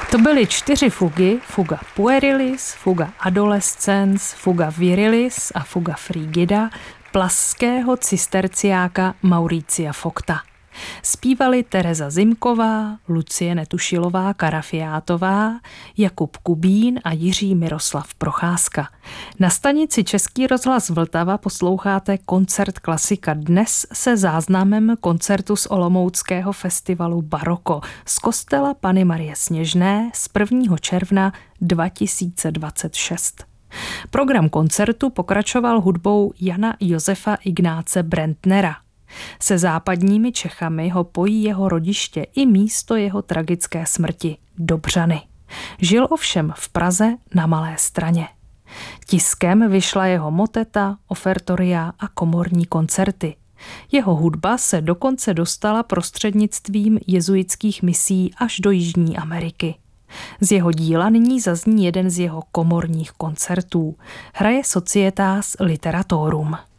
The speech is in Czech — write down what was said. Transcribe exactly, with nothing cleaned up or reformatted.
To byly čtyři fugy, fuga puerilis, fuga adolescens, fuga virilis a fuga frigida plaského cisterciáka Mauricia Vogta. Zpívali Tereza Zimková, Lucie Netušilová Karafiátová, Jakub Kubín a Jiří Miroslav Procházka. Na stanici Český rozhlas Vltava posloucháte koncert klasika dnes se záznamem koncertu z olomouckého festivalu Baroko z kostela Panny Marie Sněžné z prvního června dva tisíce dvacet šest. Program koncertu pokračoval hudbou Jana Josefa Ignáce Brentnera. Se západními Čechami ho pojí jeho rodiště i místo jeho tragické smrti, Dobřany. Žil ovšem v Praze na Malé Straně. Tiskem vyšla jeho moteta, ofertoria a komorní koncerty. Jeho hudba se dokonce dostala prostřednictvím jezuitských misí až do Jižní Ameriky. Z jeho díla nyní zazní jeden z jeho komorních koncertů. Hraje Societas Literatorum.